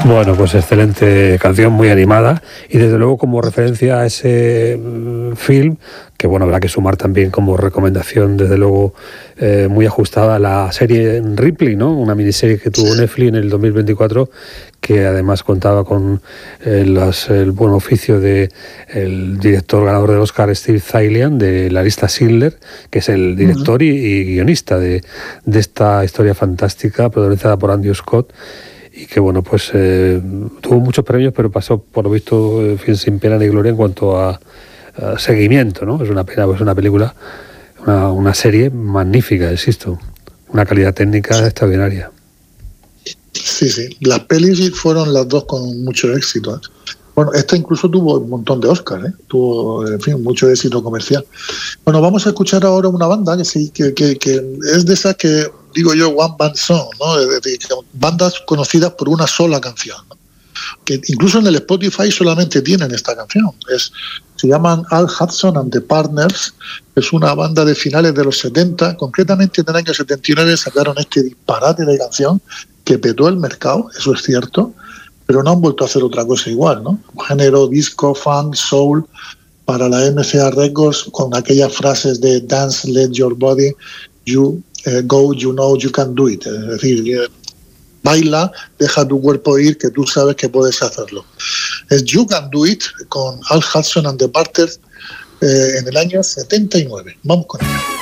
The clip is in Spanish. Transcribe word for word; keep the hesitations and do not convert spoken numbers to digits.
Bueno, pues excelente canción, muy animada, y desde luego como referencia a ese mm, film, que bueno, habrá que sumar también como recomendación, desde luego eh, muy ajustada a la serie Ripley, ¿no? Una miniserie que tuvo Netflix en el dos mil veinticuatro, que además contaba con eh, las, el buen oficio de el director ganador del Oscar, Steve Zaillian, de La lista Schindler, que es el director uh-huh. y, y guionista de, de esta historia fantástica protagonizada por Andrew Scott, y que bueno, pues eh, tuvo muchos premios, pero pasó por lo visto eh, sin pena ni gloria en cuanto a, a seguimiento, ¿no? Es una pena, pues una película, una, una serie magnífica, insisto, una calidad técnica extraordinaria. Sí, sí, las pelis fueron las dos con mucho éxito, ¿eh? Bueno, esta incluso tuvo un montón de Oscars, ¿eh? Tuvo, en fin, mucho éxito comercial. Bueno, vamos a escuchar ahora una banda que sí, que, que, que es de esas que digo yo, one band song, ¿no? Es decir, bandas conocidas por una sola canción, ¿no? Que incluso en el Spotify solamente tienen esta canción. Es, se llaman Al Hudson and the Partners. Es una banda de finales de los setenta. Concretamente en el año setenta y nueve sacaron este disparate de canción que petó el mercado, eso es cierto, pero no han vuelto a hacer otra cosa igual, ¿no? Un género disco, funk, soul, para la M C A Records, con aquellas frases de dance, let your body, you uh, go, you know, you can do it. Es decir, eh, baila, deja tu cuerpo ir, que tú sabes que puedes hacerlo. Es You Can Do It, con Al Hudson and the Partners, eh, en el año setenta y nueve. Vamos con ello.